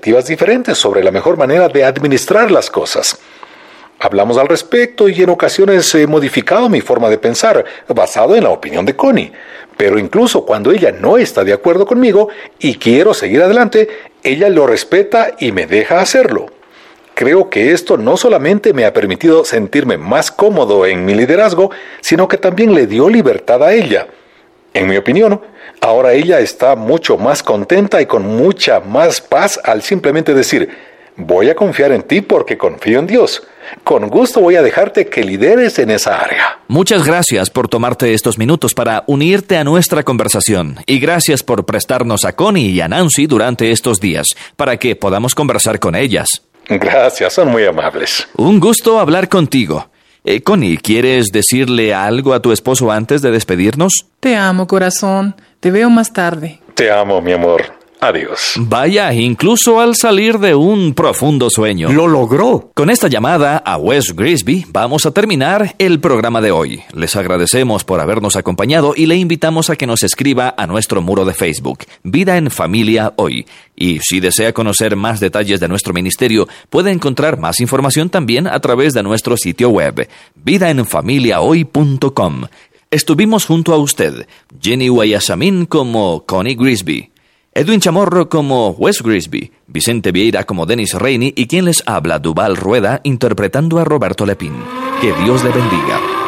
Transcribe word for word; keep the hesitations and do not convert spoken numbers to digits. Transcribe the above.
perspectivas diferentes sobre la mejor manera de administrar las cosas. Hablamos al respecto y en ocasiones he modificado mi forma de pensar, basado en la opinión de Connie. Pero incluso cuando ella no está de acuerdo conmigo y quiero seguir adelante, ella lo respeta y me deja hacerlo. Creo que esto no solamente me ha permitido sentirme más cómodo en mi liderazgo, sino que también le dio libertad a ella. En mi opinión, ahora ella está mucho más contenta y con mucha más paz al simplemente decir: voy a confiar en ti porque confío en Dios. Con gusto voy a dejarte que lideres en esa área. Muchas gracias por tomarte estos minutos para unirte a nuestra conversación. Y gracias por prestarnos a Connie y a Nancy durante estos días, para que podamos conversar con ellas. Gracias, son muy amables. Un gusto hablar contigo. Eh, Connie, ¿quieres decirle algo a tu esposo antes de despedirnos? Te amo, corazón. Te veo más tarde. Te amo, mi amor. Adiós. Vaya, incluso al salir de un profundo sueño. ¡Lo logró! Con esta llamada a Wes Grisby vamos a terminar el programa de hoy. Les agradecemos por habernos acompañado y le invitamos a que nos escriba a nuestro muro de Facebook, Vida en Familia Hoy. Y si desea conocer más detalles de nuestro ministerio, puede encontrar más información también a través de nuestro sitio web, vida en familia hoy punto com. Estuvimos junto a usted, Jenny Guayasamín como Connie Grisby, Edwin Chamorro como Wes Grisby, Vicente Vieira como Dennis Rainey y quien les habla, Duval Rueda, interpretando a Roberto Lepín. Que Dios le bendiga.